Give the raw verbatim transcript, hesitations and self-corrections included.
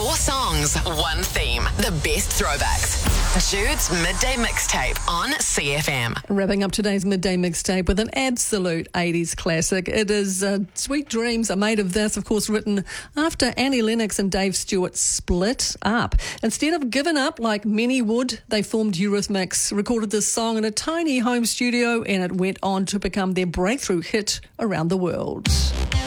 Four songs, one theme. The best throwbacks. Jude's Midday Mixtape on C F M. Wrapping up today's Midday Mixtape with an absolute eighties classic. It is uh, Sweet Dreams Are Made of This, of course, written after Annie Lennox and Dave Stewart split up. Instead of giving up like many would, they formed Eurythmics, recorded this song in a tiny home studio, and it went on to become their breakthrough hit around the world.